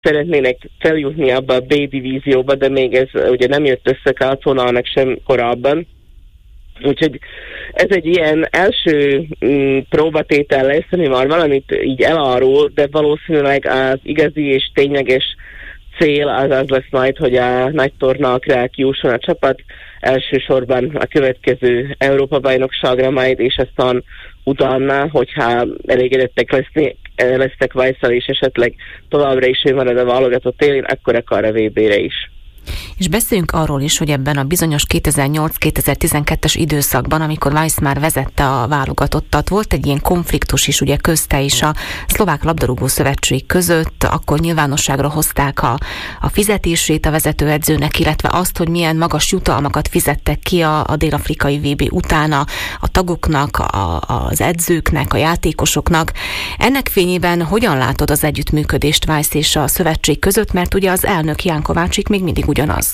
szeretnének feljutni abba a B divízióba, de még ez ugye nem jött össze Calzonalnak sem korábban. Úgyhogy ez egy ilyen első próbatétel lesz, ami már valamit így elárul, de valószínűleg az igazi és tényleges cél az lesz majd, hogy a nagy tornákra kijusson a csapat, elsősorban a következő Európa-bajnokságra majd, és aztán utána, hogyha elégedettek lesznek Weisszal, és esetleg továbbra is ő marad a válogatott élén, akkor akar a VB-re is. És beszéljünk arról is, hogy ebben a bizonyos 2008-2012-es időszakban, amikor Weisz már vezette a válogatottat, volt egy ilyen konfliktus is ugye közte és a Szlovák Labdarúgó Szövetség között, akkor nyilvánosságra hozták a fizetését a vezetőedzőnek, illetve azt, hogy milyen magas jutalmakat fizettek ki a dél-afrikai VB utána a tagoknak, az edzőknek, a játékosoknak. Ennek fényében hogyan látod az együttműködést Weisz és a szövetség között, mert ugye az elnök Ján Kovácsik még mindig ugyanaz?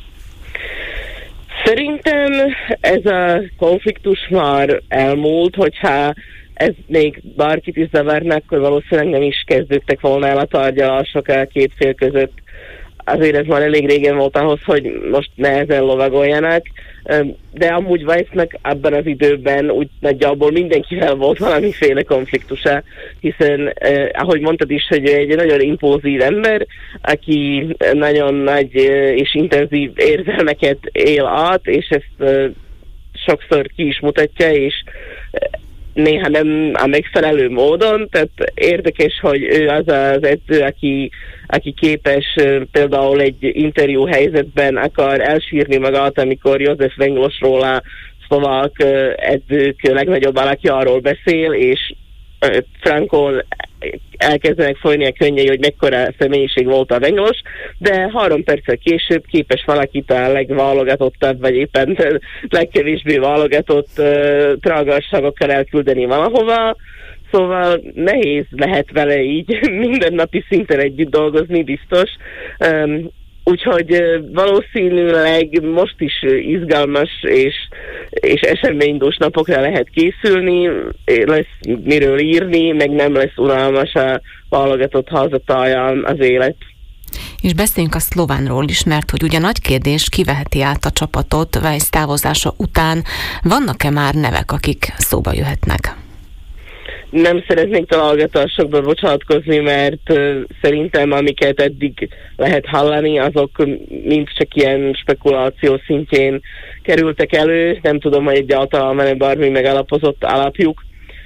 Szerintem ez a konfliktus már elmúlt, hogyha ez még bárkit is zavarna, akkor valószínűleg nem is kezdődtek volna el a tárgyalások a két fél között. Azért ez már elég régen volt ahhoz, hogy most nehezen lovagoljanak, de amúgy Weisznek abban az időben úgy nagyjából mindenkivel volt valamiféle konfliktusa, hiszen ahogy mondtad is, hogy egy nagyon impulzív ember, aki nagyon nagy és intenzív érzelmeket él át, és ezt sokszor ki is mutatja, és néha nem a megfelelő módon, tehát érdekes, hogy ő az az edző, aki képes például egy interjú helyzetben akar elsírni magát, amikor József Venglusról, a szlovák edzők legnagyobb alakjáról beszél, és frankon elkezdenek folyni a könnyei, hogy mekkora személyiség volt a Venglus, de 3 perccel később képes valakit a legválogatottabb, vagy éppen legkevésbé válogatott trágárságokkal elküldeni valahova. Szóval nehéz lehet vele így mindennapi szinten együtt dolgozni, biztos. Úgyhogy valószínűleg most is izgalmas és eseménydús napokra lehet készülni, lesz miről írni, meg nem lesz unalmas a válogatott házatáján az élet. És beszéljünk a szlovánról is, mert hogy ugye nagy kérdés, ki veheti át a csapatot Weisz távozása után. Vannak-e már nevek, akik szóba jöhetnek? Nem szeretnék találgatásokba bocsátkozni, mert szerintem amiket eddig lehet hallani, azok mind csak ilyen spekuláció szintjén kerültek elő. Nem tudom, hogy egyáltalán van-e bármi megalapozott alapjuk.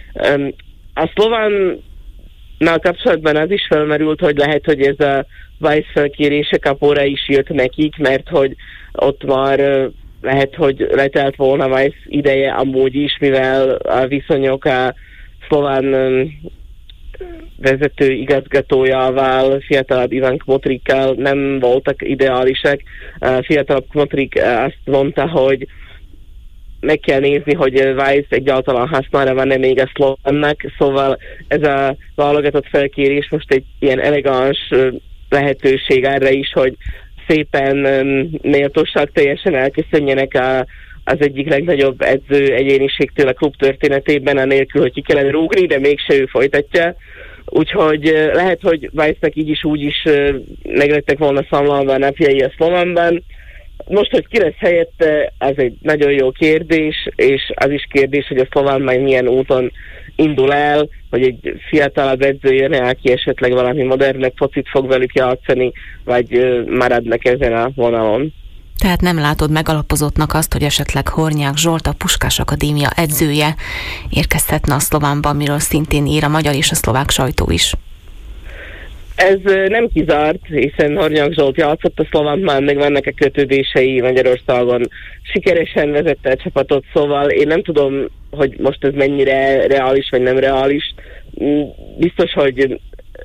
A szlovánnal kapcsolatban az is felmerült, hogy lehet, hogy ez a Weisz felkérése kapóra is jött nekik, mert hogy ott már lehet, hogy letelt volna Weisz ideje amúgy is, mivel a viszonyok a szlován vezető igazgatójával, fiatalabb Ivan Kmotrikkal nem voltak ideálisak. Fiatalabb Kmotrik azt mondta, hogy meg kell nézni, hogy Weisz egyáltalán hasznára van-e még a szlovánnak, szóval ez a válogatott felkérés most egy ilyen elegáns lehetőség arra is, hogy szépen méltóság teljesen elköszönjenek az egyik legnagyobb edző egyéniségtől a klub történetében, anélkül, hogy ki kellene rúgni, de mégse ő folytatja. Úgyhogy lehet, hogy Weisznek így is úgy is meglettek volna számlálva a napjai a Szlovánban. Most, hogy ki lesz helyette, az egy nagyon jó kérdés, és az is kérdés, hogy a Szlován majd milyen úton indul el, hogy egy fiatalabb edző jön-e, aki esetleg valami modernebb focit fog velük játszani, vagy maradnak ezen a vonalon. Tehát nem látod megalapozottnak azt, hogy esetleg Hornyák Zsolt, a Puskás Akadémia edzője érkezhetne a Szlovánba, amiről szintén ír a magyar és a szlovák sajtó is? Ez nem kizárt, hiszen Hornyák Zsolt játszott a Szlovánban, meg vannak a kötődései Magyarországon. Sikeresen vezette a csapatot, szóval én nem tudom, hogy most ez mennyire reális, vagy nem reális. Biztos, hogy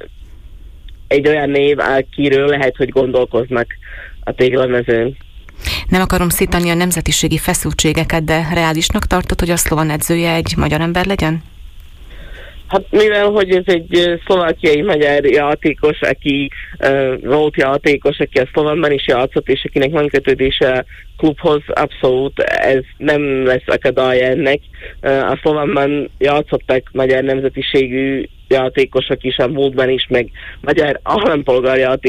egy olyan név, akiről lehet, hogy gondolkoznak a téglamezőn. Nem akarom szítani a nemzetiségi feszültségeket, de reálisnak tartod, hogy a szlován edzője egy magyar ember legyen? Hát mivel, hogy ez egy szlovákiai magyar játékos, aki volt játékos, aki a Szlovánban is játszott, és akinek van kötődése a klubhoz, abszolút ez nem lesz akadálya ennek. A Szlovánban játszottak magyar nemzetiségű játékosok is a múltban is, meg magyar állampolgárjátékosok